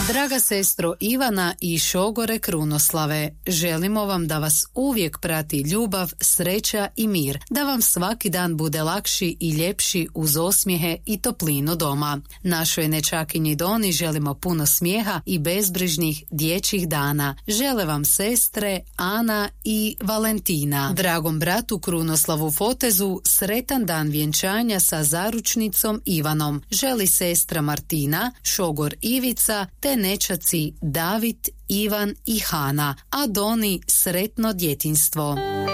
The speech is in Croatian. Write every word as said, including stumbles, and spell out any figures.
Draga sestro Ivana i šogore Krunoslave, želimo vam da vas uvijek prati ljubav, sreća i mir, da vam svaki dan bude lakši i ljepši uz osmijehe i toplinu doma. Našoj nečakinji Doni želimo puno smijeha i bezbrižnih dječjih dana. Žele vam sestre Ana i Valentina. Dragom bratu Krunoslavu Fotezu sretan dan vjenčanja sa zaručnicom Ivanom. Želi sestra Martina, šogor Ivica te nečaci David, Ivan i Hana, a Doni sretno djetinjstvo.